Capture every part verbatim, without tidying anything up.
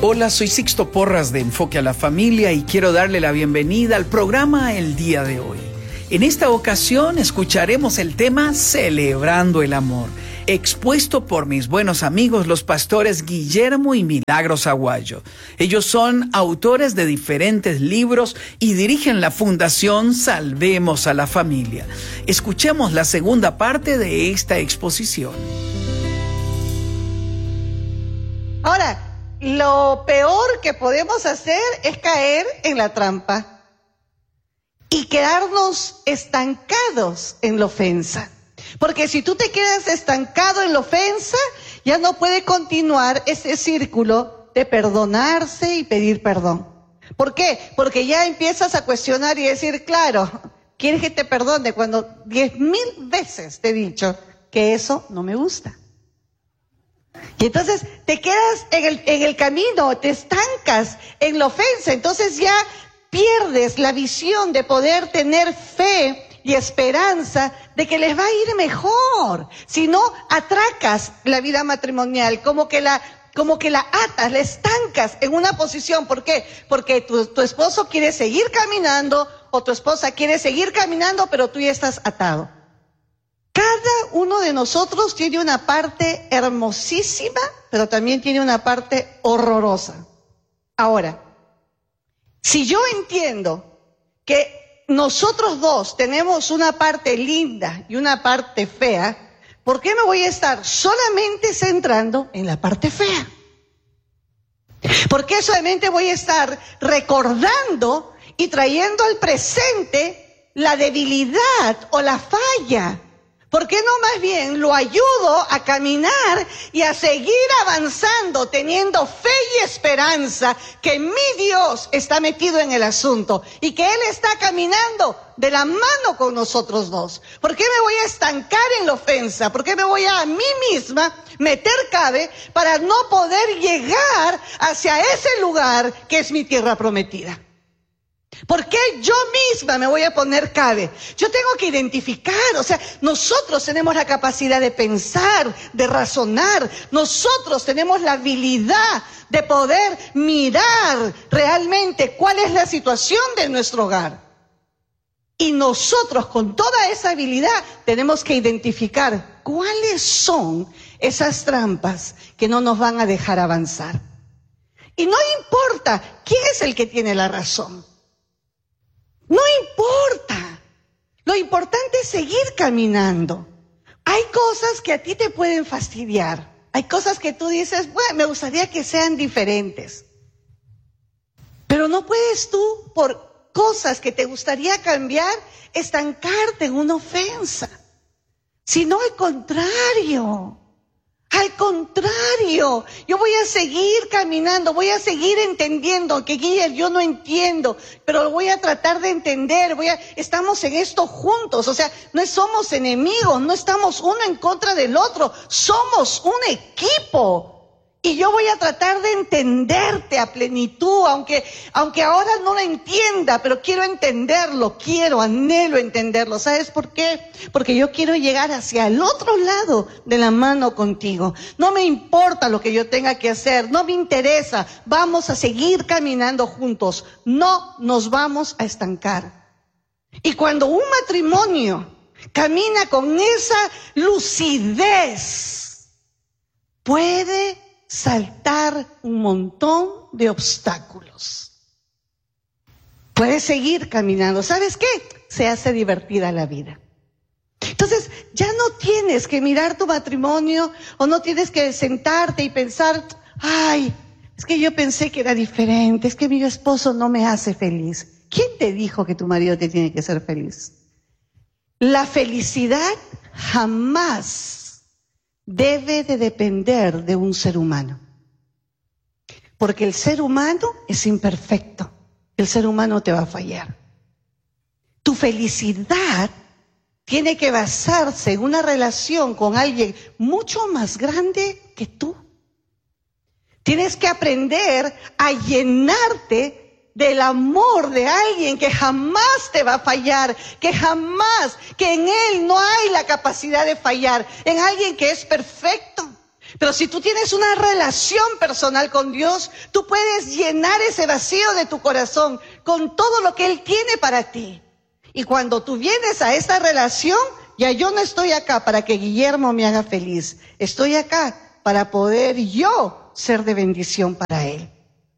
Hola, soy Sixto Porras de Enfoque a la Familia y quiero darle la bienvenida al programa el día de hoy. En esta ocasión escucharemos el tema Celebrando el Amor, expuesto por mis buenos amigos los pastores Guillermo y Milagros Aguayo. Ellos son autores de diferentes libros y dirigen la Fundación Salvemos a la Familia. Escuchemos la segunda parte de esta exposición. Ahora, lo peor que podemos hacer es caer en la trampa y quedarnos estancados en la ofensa. Porque si tú te quedas estancado en la ofensa, ya no puede continuar ese círculo de perdonarse y pedir perdón. ¿Por qué? Porque ya empiezas a cuestionar y decir, claro, ¿quieres que te perdone cuando diez mil veces te he dicho que eso no me gusta? Y entonces te quedas en el, en el camino, te estancas en la ofensa, entonces ya pierdes la visión de poder tener fe y esperanza de que les va a ir mejor. Si no, atracas la vida matrimonial, como que la, como que la atas, la estancas en una posición. ¿Por qué? Porque tu, tu esposo quiere seguir caminando o tu esposa quiere seguir caminando, pero tú ya estás atado. Cada uno de nosotros tiene una parte hermosísima, pero también tiene una parte horrorosa. Ahora, si yo entiendo que nosotros dos tenemos una parte linda y una parte fea, ¿por qué me voy a estar solamente centrando en la parte fea? ¿Por qué solamente voy a estar recordando y trayendo al presente la debilidad o la falla? ¿Por qué no más bien lo ayudo a caminar y a seguir avanzando, teniendo fe y esperanza que mi Dios está metido en el asunto y que Él está caminando de la mano con nosotros dos? ¿Por qué me voy a estancar en la ofensa? ¿Por qué me voy a, a mí misma meter cabe para no poder llegar hacia ese lugar que es mi tierra prometida? ¿Por qué yo misma me voy a poner cabe? Yo tengo que identificar, o sea, nosotros tenemos la capacidad de pensar, de razonar. Nosotros tenemos la habilidad de poder mirar realmente cuál es la situación de nuestro hogar. Y nosotros con toda esa habilidad tenemos que identificar cuáles son esas trampas que no nos van a dejar avanzar. Y no importa quién es el que tiene la razón. No importa. Lo importante es seguir caminando. Hay cosas que a ti te pueden fastidiar. Hay cosas que tú dices, bueno, me gustaría que sean diferentes. Pero no puedes tú, por cosas que te gustaría cambiar, estancarte en una ofensa. Sino al contrario. Al contrario, yo voy a seguir caminando, voy a seguir entendiendo que Guillermo, yo no entiendo, pero lo voy a tratar de entender, voy a, estamos en esto juntos, o sea, no somos enemigos, no estamos uno en contra del otro, somos un equipo. Y yo voy a tratar de entenderte a plenitud, aunque, aunque ahora no lo entienda, pero quiero entenderlo, quiero, anhelo entenderlo. ¿Sabes por qué? Porque yo quiero llegar hacia el otro lado de la mano contigo. No me importa lo que yo tenga que hacer, no me interesa. Vamos a seguir caminando juntos, no nos vamos a estancar. Y cuando un matrimonio camina con esa lucidez, puede saltar un montón de obstáculos. Puedes seguir caminando. ¿Sabes qué? Se hace divertida la vida. Entonces, ya no tienes que mirar tu matrimonio o no tienes que sentarte y pensar, ay, es que yo pensé que era diferente, es que mi esposo no me hace feliz. ¿Quién te dijo que tu marido te tiene que hacer feliz? La felicidad jamás debe de depender de un ser humano. Porque el ser humano es imperfecto. El ser humano te va a fallar. Tu felicidad tiene que basarse en una relación con alguien mucho más grande que tú. Tienes que aprender a llenarte del amor de alguien que jamás te va a fallar, que jamás, que en él no hay la capacidad de fallar, en alguien que es perfecto. Pero si tú tienes una relación personal con Dios, tú puedes llenar ese vacío de tu corazón con todo lo que Él tiene para ti. Y cuando tú vienes a esta relación, ya yo no estoy acá para que Guillermo me haga feliz. Estoy acá para poder yo ser de bendición para él.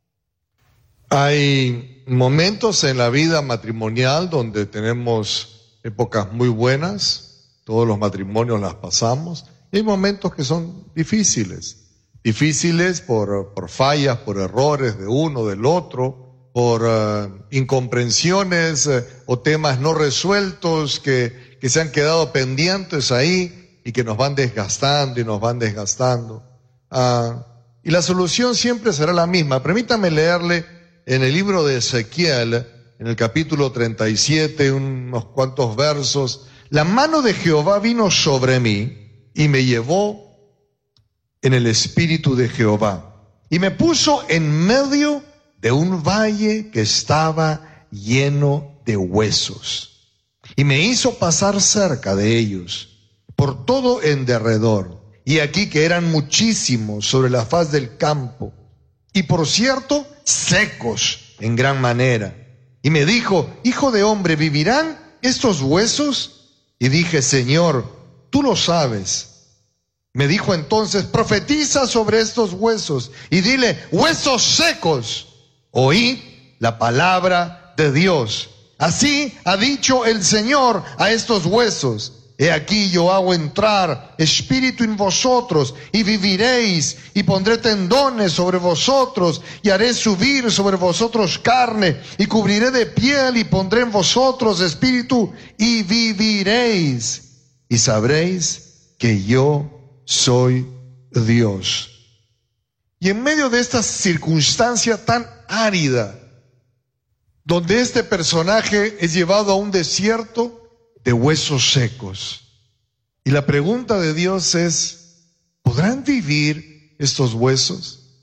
Hay momentos en la vida matrimonial donde tenemos épocas muy buenas, todos los matrimonios las pasamos, y hay momentos que son difíciles, difíciles por, por fallas, por errores de uno, del otro, por uh, incomprensiones uh, o temas no resueltos que, que se han quedado pendientes ahí y que nos van desgastando y nos van desgastando. Uh, y la solución siempre será la misma. Permítame leerle en el libro de Ezequiel, en el capítulo treinta y siete, unos cuantos versos. La mano de Jehová vino sobre mí y me llevó en el espíritu de Jehová y me puso en medio de un valle que estaba lleno de huesos, y me hizo pasar cerca de ellos, por todo en derredor, y aquí que eran muchísimos sobre la faz del campo, y por cierto, secos en gran manera. Y me dijo, hijo de hombre, ¿vivirán estos huesos? Y dije, Señor, tú lo sabes. Me dijo entonces, profetiza sobre estos huesos, y dile, huesos secos, oíd la palabra de Dios. Así ha dicho el Señor a estos huesos. He aquí yo hago entrar espíritu en vosotros y viviréis, y pondré tendones sobre vosotros y haré subir sobre vosotros carne y cubriré de piel y pondré en vosotros espíritu y viviréis y sabréis que yo soy Dios. Y en medio de esta circunstancia tan árida, donde este personaje es llevado a un desierto de huesos secos, y la pregunta de Dios es, ¿podrán vivir estos huesos?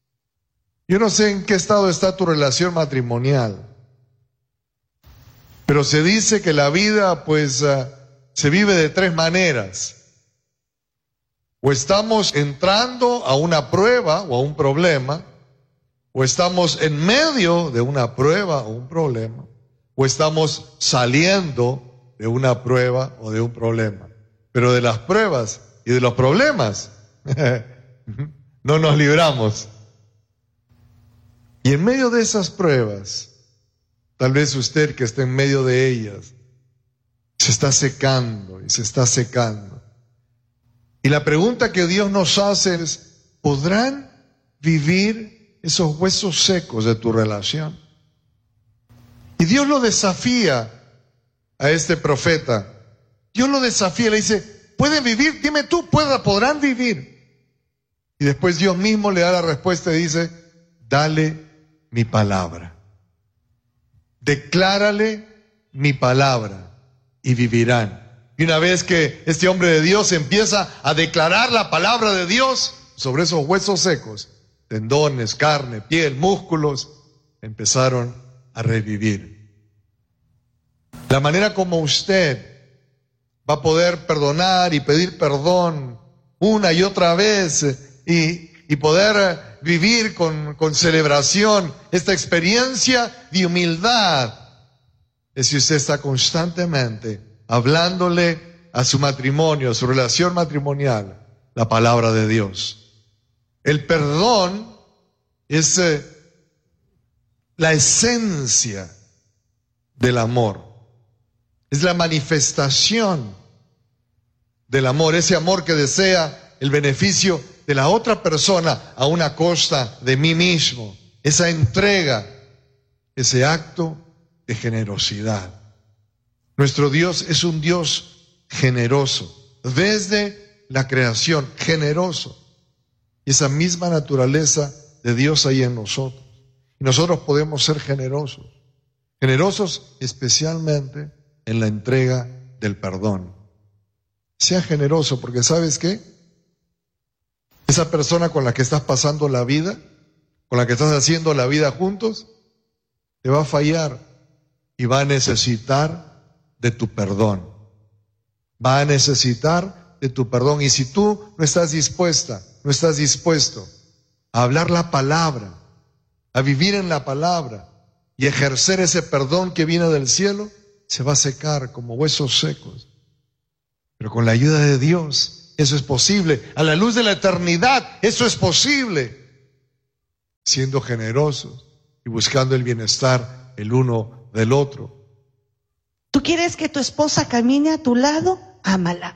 Yo no sé en qué estado está tu relación matrimonial, pero se dice que la vida pues uh, se vive de tres maneras. O estamos entrando a una prueba o a un problema, o estamos en medio de una prueba o un problema, o estamos saliendo de una prueba o de un problema. Pero de las pruebas y de los problemas no nos libramos. Y en medio de esas pruebas, tal vez usted que está en medio de ellas, se está secando y se está secando. Y la pregunta que Dios nos hace es, ¿podrán vivir esos huesos secos de tu relación? Y Dios lo desafía a este profeta. Dios lo desafía, le dice, ¿pueden vivir? Dime tú, ¿pueda, ¿podrán vivir? Y después Dios mismo le da la respuesta y dice, dale mi palabra. Declárale mi palabra y vivirán. Y una vez que este hombre de Dios empieza a declarar la palabra de Dios sobre esos huesos secos, tendones, carne, piel, músculos, empezaron a revivir. La manera como usted va a poder perdonar y pedir perdón una y otra vez y, y poder vivir con, con celebración esta experiencia de humildad es si usted está constantemente hablándole a su matrimonio, a su relación matrimonial, la palabra de Dios. El perdón es eh, la esencia del amor. Es la manifestación del amor, ese amor que desea el beneficio de la otra persona a una costa de mí mismo. Esa entrega, ese acto de generosidad. Nuestro Dios es un Dios generoso, desde la creación, generoso. Y esa misma naturaleza de Dios hay en nosotros. Y nosotros podemos ser generosos, generosos especialmente en la entrega del perdón. Sea generoso, porque ¿sabes qué? Esa persona con la que estás pasando la vida, con la que estás haciendo la vida juntos, te va a fallar y va a necesitar de tu perdón. Va a necesitar de tu perdón. Y si tú no estás dispuesta no estás dispuesto a hablar la palabra, a vivir en la palabra y ejercer ese perdón que viene del cielo, se va a secar como huesos secos. Pero con la ayuda de Dios, eso es posible. A la luz de la eternidad, eso es posible. Siendo generosos y buscando el bienestar el uno del otro. ¿Tú quieres que tu esposa camine a tu lado? Ámala.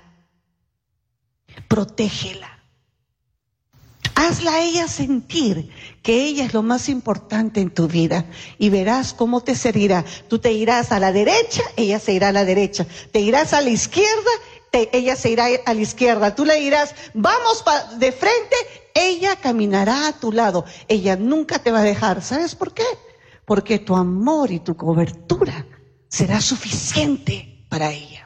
Protégela. Hazla a ella sentir que ella es lo más importante en tu vida y verás cómo te servirá. Tú te irás a la derecha, ella se irá a la derecha. Te irás a la izquierda, te, ella se irá a la izquierda. Tú le dirás, vamos pa- de frente, ella caminará a tu lado. Ella nunca te va a dejar. ¿Sabes por qué? Porque tu amor y tu cobertura será suficiente para ella.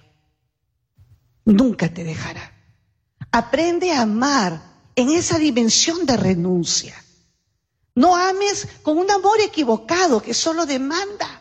Nunca te dejará. Aprende a amar en esa dimensión de renuncia. No ames con un amor equivocado que solo demanda.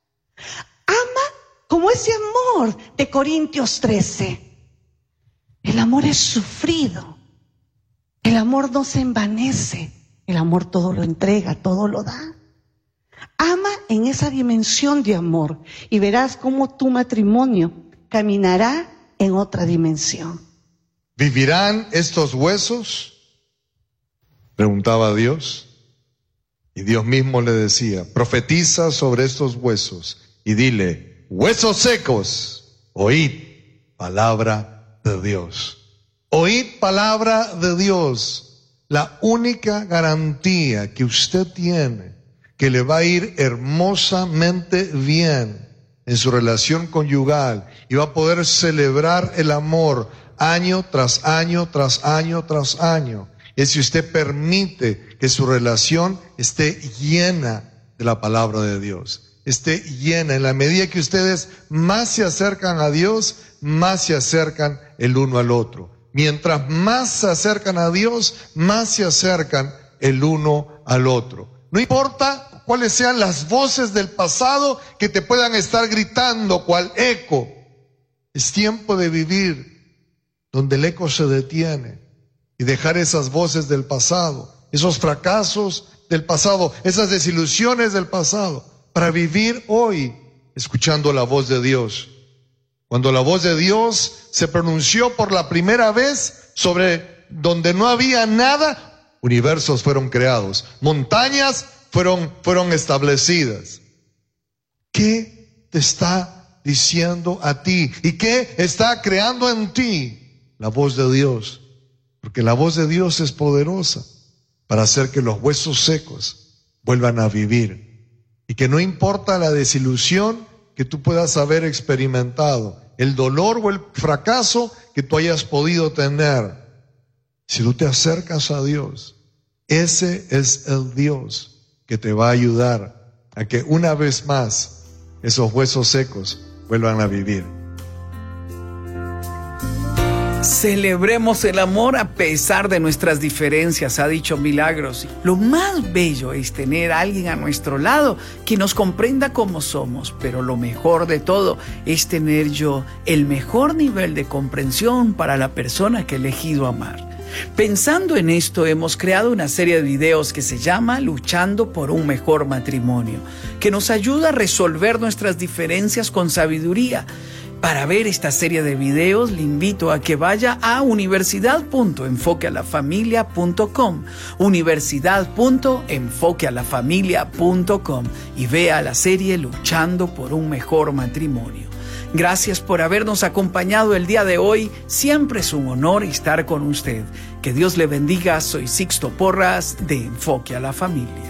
Ama como ese amor de Corintios trece. El amor es sufrido. El amor no se envanece. El amor todo lo entrega, todo lo da. Ama en esa dimensión de amor y verás cómo tu matrimonio caminará en otra dimensión. ¿Vivirán estos huesos? Preguntaba Dios. Y Dios mismo le decía, profetiza sobre estos huesos y dile, huesos secos, oíd palabra de Dios. Oíd palabra de Dios. La única garantía que usted tiene que le va a ir hermosamente bien en su relación conyugal y va a poder celebrar el amor año tras año, tras año, tras año, es si usted permite que su relación esté llena de la palabra de Dios, esté llena. En la medida que ustedes más se acercan a Dios, más se acercan el uno al otro. Mientras más se acercan a Dios, más se acercan el uno al otro. No importa cuáles sean las voces del pasado que te puedan estar gritando cual eco. Es tiempo de vivir donde el eco se detiene y dejar esas voces del pasado, esos fracasos del pasado, esas desilusiones del pasado, para vivir hoy escuchando la voz de Dios. Cuando la voz de Dios se pronunció por la primera vez sobre donde no había nada, universos fueron creados, montañas fueron, fueron establecidas. ¿Qué te está diciendo a ti? ¿Y qué está creando en ti? La voz de Dios, porque la voz de Dios es poderosa para hacer que los huesos secos vuelvan a vivir y que no importa la desilusión que tú puedas haber experimentado, el dolor o el fracaso que tú hayas podido tener, si tú te acercas a Dios, ese es el Dios que te va a ayudar a que una vez más esos huesos secos vuelvan a vivir. Celebremos el amor a pesar de nuestras diferencias, ha dicho Milagros. Lo más bello es tener a alguien a nuestro lado que nos comprenda como somos, pero lo mejor de todo es tener yo el mejor nivel de comprensión para la persona que he elegido amar. Pensando en esto, hemos creado una serie de videos que se llama Luchando por un mejor matrimonio, que nos ayuda a resolver nuestras diferencias con sabiduría. Para ver esta serie de videos, le invito a que vaya a universidad punto enfoque a la familia punto com, universidad punto enfoque a la familia punto com, y vea la serie Luchando por un mejor matrimonio. Gracias por habernos acompañado el día de hoy. Siempre es un honor estar con usted. Que Dios le bendiga. Soy Sixto Porras de Enfoque a la Familia.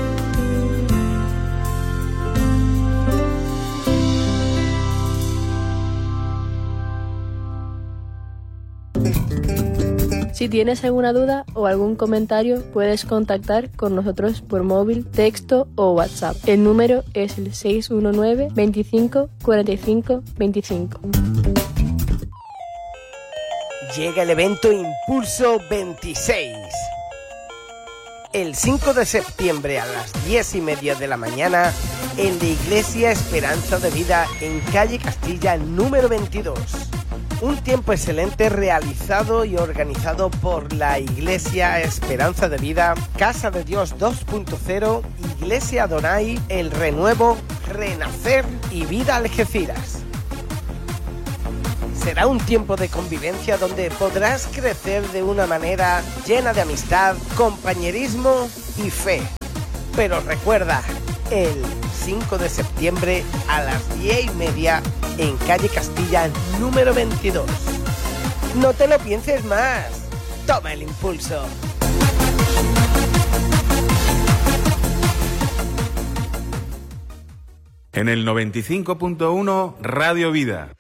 Si tienes alguna duda o algún comentario, puedes contactar con nosotros por móvil, texto o WhatsApp. El número es el seis uno nueve, veinticinco, cuarenta y cinco, veinticinco. Llega el evento Impulso veintiséis. El cinco de septiembre a las diez y media de la mañana en la Iglesia Esperanza de Vida en calle Castilla número veintidós. Un tiempo excelente realizado y organizado por la Iglesia Esperanza de Vida, Casa de Dios dos punto cero, Iglesia Adonai, El Renuevo, Renacer y Vida Algeciras. Será un tiempo de convivencia donde podrás crecer de una manera llena de amistad, compañerismo y fe. Pero recuerda, el cinco de septiembre a las diez y media en calle Castilla número veintidós. No te lo pienses más. Toma el impulso. En el noventa y cinco punto uno Radio Vida.